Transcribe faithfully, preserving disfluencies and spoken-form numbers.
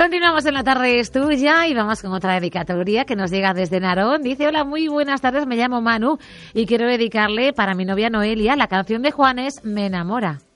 Continuamos en La Tarde es Tuya y vamos con otra dedicatoria que nos llega desde Narón. Dice: hola, muy buenas tardes, me llamo Manu y quiero dedicarle para mi novia Noelia la canción de Juanes, Me enamora.